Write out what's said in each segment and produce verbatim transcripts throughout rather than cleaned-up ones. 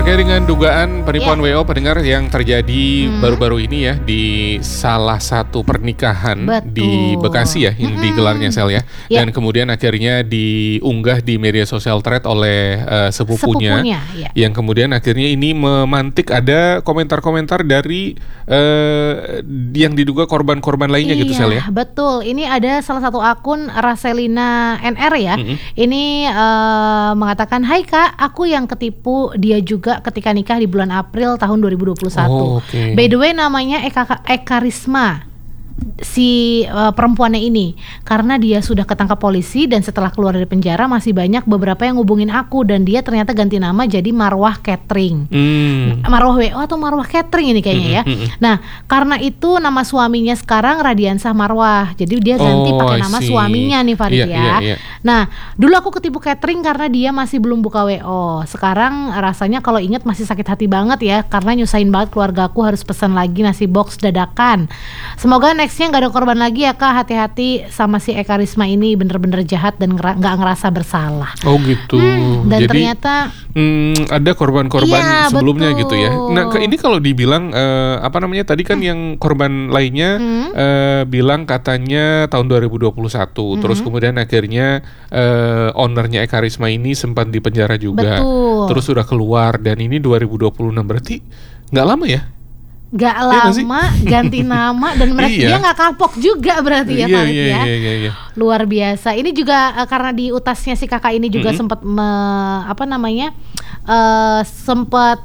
Terkait dengan dugaan penipuan Ya. W O pendengar yang terjadi Hmm. baru-baru ini ya di salah satu pernikahan Betul. di Bekasi ya, yang Mm-mm. digelarnya Sel ya. Ya. Dan kemudian akhirnya diunggah di media sosial thread oleh uh, sepupunya, Sepupunya, ya. yang kemudian akhirnya ini memantik ada komentar-komentar dari uh, yang diduga korban-korban lainnya Iya, gitu Sel ya. betul. Ini ada salah satu akun Raselina N R ya. Mm-mm. Ini uh, mengatakan, "Hai Kak, aku yang ketipu dia juga ketika nikah di bulan April tahun dua ribu dua puluh Oh, satu. oke. By the way namanya Eka Eka Risma. Si uh, perempuannya ini, karena dia sudah ketangkap polisi dan setelah keluar dari penjara masih banyak beberapa yang ngubungin aku dan dia ternyata ganti nama jadi Marwah Catering. Hmm. Marwah W O atau Marwah Catering ini kayaknya ya. Mm-mm. Nah, karena itu nama suaminya sekarang Radiansah Marwah. Jadi dia ganti Oh, pakai I nama see. suaminya nih Farid Iya, ya. iya, iya. Nah, dulu aku ketipu catering karena dia masih belum buka W O. Sekarang rasanya kalau ingat masih sakit hati banget ya, karena nyusahin banget keluarga aku harus pesan lagi nasi box dadakan. Semoga nextnya nggak ada korban lagi ya Kak. Hati-hati sama si Eka Risma ini, bener-bener jahat dan ngera- nggak ngerasa bersalah. Oh gitu. Hmm, dan Jadi ternyata Hmm, ada korban-korban Iya, sebelumnya betul. gitu ya. Nah, ke- ini kalau dibilang eh, apa namanya tadi kan yang korban lainnya Hmm. eh, bilang katanya tahun dua ribu dua puluh satu, terus kemudian akhirnya eh, ownernya Eka Risma ini sempat di penjara juga. Betul. Terus sudah keluar dan ini dua ribu dua puluh enam, berarti nggak lama ya? nggak nggak sih? lama ganti nama dan mereka Iya. dia nggak kapok juga berarti ya Iya, Farid iya, ya. iya, iya, iya. Luar biasa. Ini juga uh, karena di utasnya si kakak ini juga Mm-mm. sempat me- apa namanya uh, sempat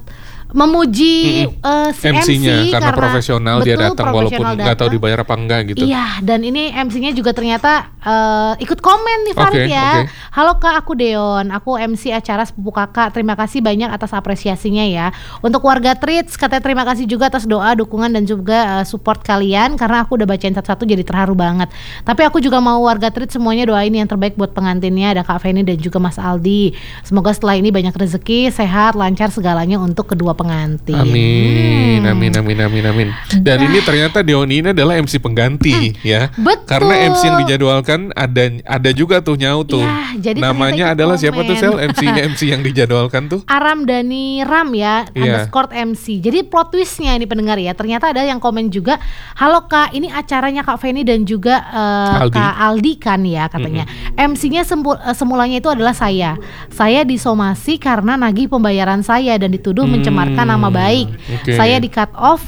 memuji Mm-mm. uh, si M C-nya M C karena profesional dia betul, datang walaupun profesional nggak tahu datang. dibayar apa enggak gitu. Iya, dan ini M C-nya juga ternyata uh, ikut komen nih Farid Oke, ya. oke. Halo Kak, aku Deon, aku M C acara sepupu kakak. Terima kasih banyak atas apresiasinya ya. Untuk warga Treats, katanya terima kasih juga atas doa, dukungan dan juga uh, support kalian, karena aku udah bacain satu-satu jadi terharu banget. Tapi aku juga mau warga Treats semuanya doain yang terbaik buat pengantinnya, ada Kak Feni dan juga Mas Aldi. Semoga setelah ini banyak rezeki, sehat, lancar segalanya untuk kedua pengantin. Amin, Hmm. amin, amin, amin, amin. Dan ini ternyata Deoni ini adalah M C pengganti ya. betul. Karena M C yang dijadwalkan ada ada juga tuh nyaut tuh. Ya, jadi namanya ternyata adalah ikut siapa tuh komen. Sel? M C-nya M C yang dijadwalkan tuh. Aram Dani Ram ya, Iya. underscore M C. Jadi plot twistnya ini pendengar ya, ternyata ada yang komen juga, halo Kak, ini acaranya Kak Feni dan juga uh, Aldi. Kak Aldi kan ya katanya. M C-nya sempu- uh, semulanya itu adalah saya. Saya disomasi karena nagih pembayaran saya dan dituduh Hmm, mencemarkan nama baik. oke. Saya di cut off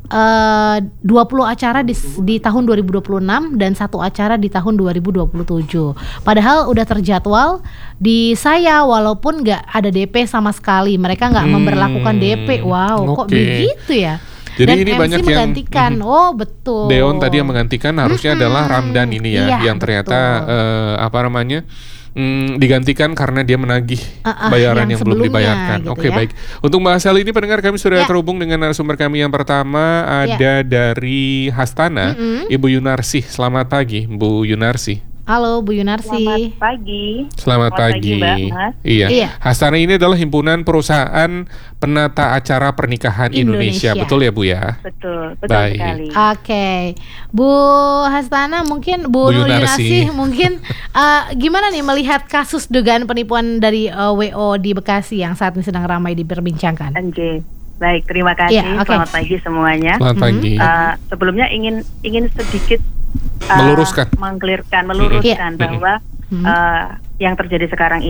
uh, dua puluh acara di, di tahun dua ribu dua puluh enam dan satu acara di tahun dua ribu dua puluh tujuh. Padahal udah terjadwal di saya walaupun nggak ada D P sama sekali. Mereka nggak Hmm, memberlakukan D P. Wow, kok oke. begitu ya? Jadi Dan ini M C banyak yang- menggantikan. Mhm. Oh betul. Deon tadi yang menggantikan harusnya Mm-mm. adalah Ramdan ini ya, Iya, yang ternyata betul. eh, apa namanya? Hmm, digantikan karena dia menagih Uh-uh, bayaran yang yang, belum sebelumnya dibayarkan. gitu Oke, ya. baik. Untuk bahas hal ini pendengar kami sudah Ya. terhubung dengan narasumber kami yang pertama, ada dari Hastana, Mm-mm. Ibu Yunarsi. Selamat pagi, Bu Yunarsi. Halo Bu Yunarsi. Selamat pagi. Selamat, pagi. Mbak Mas. Iya. Iya. Hastana ini adalah himpunan perusahaan penata acara pernikahan Indonesia. Indonesia. Betul ya, Bu ya? Betul, betul Baik. sekali. Oke, Bu Hastana mungkin Bu Bu, Nur Yunarsi. Yunarsi mungkin uh, gimana nih melihat kasus dugaan penipuan dari uh, W O di Bekasi yang saat ini sedang ramai diperbincangkan? Anjay. Baik, terima kasih. Iya, oke. Selamat pagi semuanya. Selamat Mhm. pagi. Uh, sebelumnya ingin ingin sedikit uh, Meluruskan. mengklirkan, meluruskan Mhm. bahwa Mhm. uh, yang terjadi sekarang